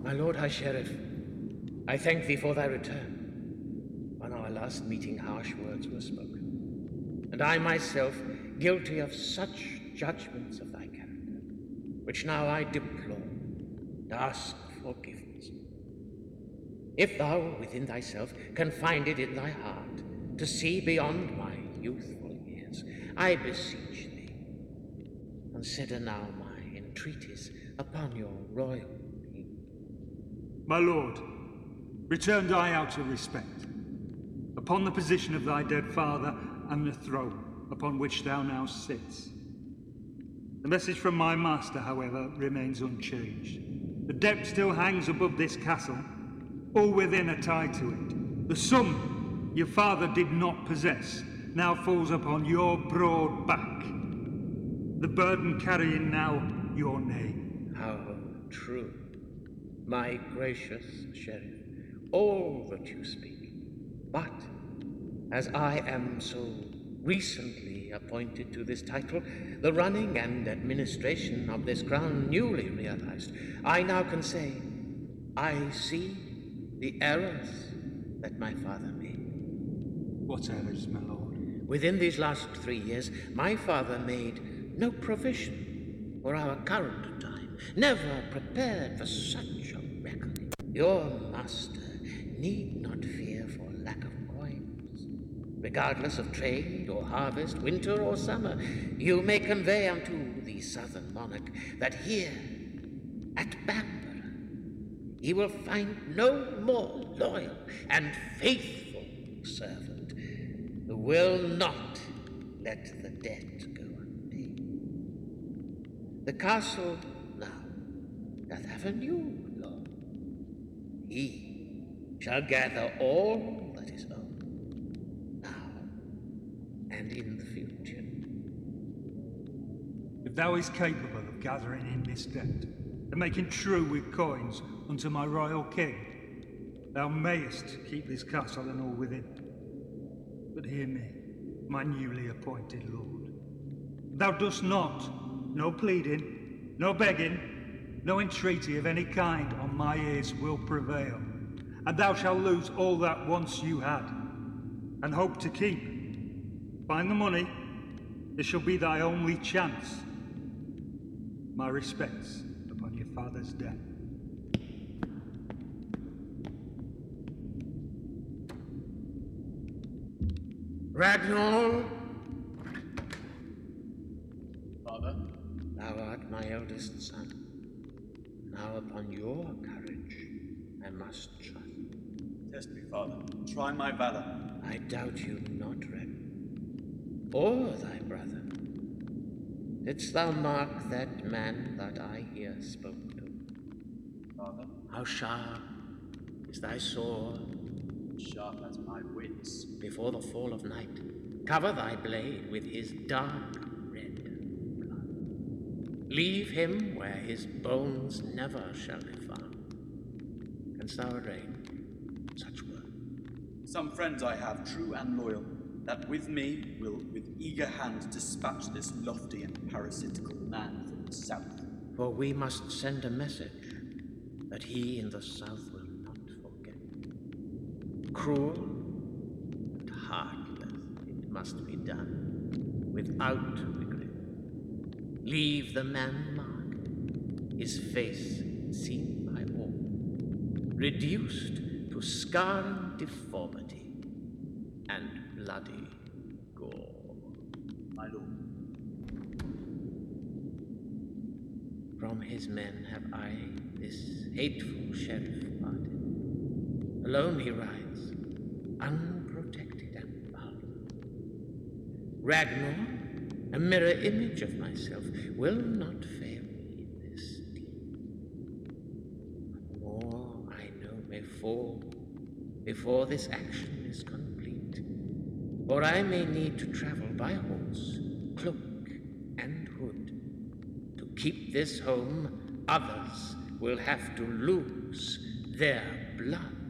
My Lord High Sheriff, I thank thee for thy return. On our last meeting, harsh words were spoken, and I myself guilty of such judgments of thy character, which now I deplore and ask forgiveness. If thou within thyself can find it in thy heart to see beyond my youthful years, I beseech thee, consider now my entreaties upon your royal king. My lord, returned I out of respect, upon the position of thy dead father and the throne upon which thou now sits. The message from my master, however, remains unchanged. The debt still hangs above this castle, all within are tied to it. The sum your father did not possess now falls upon your broad back, the burden carrying now your name. How true, my gracious sheriff, all that you speak. But as I am so recently appointed to this title, the running and administration of this crown newly realized, I now can say, I see the errors that my father made. What errors, my lord? Within these last 3 years, my father made no provision for our current time, never prepared for such a reckoning. Your master need not fear for lack of coins. Regardless of trade or harvest, winter or summer, you may convey unto the southern monarch that here, at Banbury, he will find no more loyal and faithful servant who will not let the debt go unpaid. The castle now doth have a new lord. He shall gather all that is owed, now and in the future. If thou is capable of gathering in this debt, and making true with coins unto my royal king, thou mayest keep this castle and all within. But hear me, my newly appointed lord. Thou dost not, no pleading, no begging, no entreaty of any kind on my ears will prevail, and thou shalt lose all that once you had, and hope to keep. Find the money, this shall be thy only chance. My respects upon your father's death. Ragnar! Father? Thou art my eldest son. Now upon your courage I must trust. Test me, Father. Try my valor. I doubt you not, Ragnar. Or thy brother. Didst thou mark that man that I here spoke to? Father? How sharp is thy sword? Sharp as my wits. Before the fall of night, cover thy blade with his dark red blood. Leave him where his bones never shall be found. Canst thou arrange such work? Some friends I have, true and loyal, that with me will with eager hand dispatch this lofty and parasitical man from the south. For we must send a message that he in the south will not forget. Cruel and heartless it must be done, without regret. Leave the man marked, his face seen by all, reduced to scarring deformity and bloody gore. My lord. From his men have I this hateful sheriff parted. Alone he rides, unprotected and vulnerable. Ragnar, a mirror image of myself, will not fail me in this deed. But more I know may fall before this action is complete, for I may need to travel by horse, cloak, and hood. To keep this home, others will have to lose their blood.